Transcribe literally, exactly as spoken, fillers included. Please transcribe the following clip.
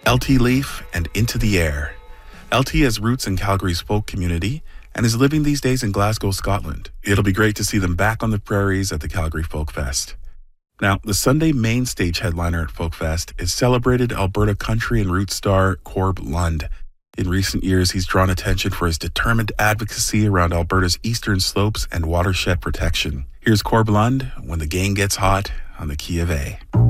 L T Leaf and Into the Air. L T has roots in Calgary's folk community and is living these days in Glasgow, Scotland. It'll be great to see them back on the prairies at the Calgary Folk Fest. Now, the Sunday main stage headliner at Folk Fest is celebrated Alberta country and roots star Corb Lund. In recent years, he's drawn attention for his determined advocacy around Alberta's eastern slopes and watershed protection. Here's Corb Lund when the gang gets hot on the Key of A.